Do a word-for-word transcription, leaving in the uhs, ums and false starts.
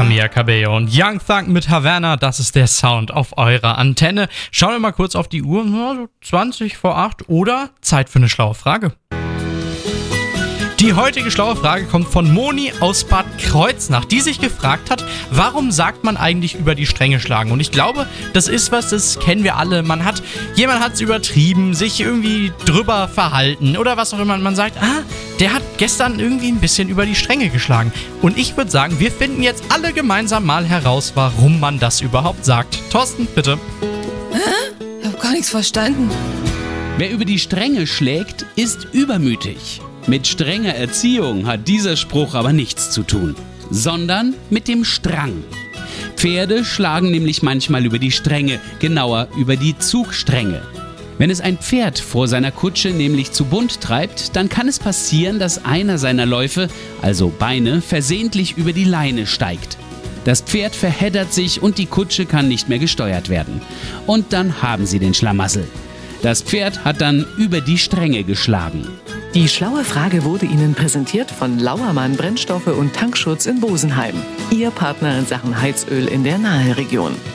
Camila Cabello und Young Thug mit Havana, das ist der Sound auf eurer Antenne. Schauen wir mal kurz auf die Uhr, so zwanzig vor acht oder Zeit für eine schlaue Frage. Die heutige schlaue Frage kommt von Moni aus Bad Kreuznach, die sich gefragt hat, warum sagt man eigentlich über die Stränge schlagen? Und ich glaube, das ist was, das kennen wir alle. Man hat, jemand hat es übertrieben, sich irgendwie drüber verhalten oder was auch immer. Man sagt, ah, der hat gestern irgendwie ein bisschen über die Stränge geschlagen. Und ich würde sagen, wir finden jetzt alle gemeinsam mal heraus, warum man das überhaupt sagt. Thorsten, bitte. Hä? Ich habe gar nichts verstanden. Wer über die Stränge schlägt, ist übermütig. Mit strenger Erziehung hat dieser Spruch aber nichts zu tun, sondern mit dem Strang. Pferde schlagen nämlich manchmal über die Stränge, genauer über die Zugstränge. Wenn es ein Pferd vor seiner Kutsche nämlich zu bunt treibt, dann kann es passieren, dass einer seiner Läufe, also Beine, versehentlich über die Leine steigt. Das Pferd verheddert sich und die Kutsche kann nicht mehr gesteuert werden. Und dann haben sie den Schlamassel. Das Pferd hat dann über die Stränge geschlagen. Die schlaue Frage wurde Ihnen präsentiert von Lauermann Brennstoffe und Tankschutz in Bosenheim. Ihr Partner in Sachen Heizöl in der Naheregion.